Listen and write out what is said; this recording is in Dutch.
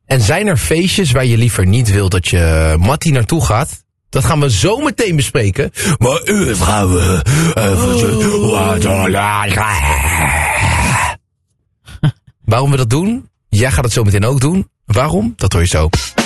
En zijn er feestjes waar je liever niet wil dat je Mattie naartoe gaat? Dat gaan we zo meteen bespreken. Maar vrouwen... Waarom we dat doen? Jij gaat het zo meteen ook doen. Waarom? Dat hoor je zo.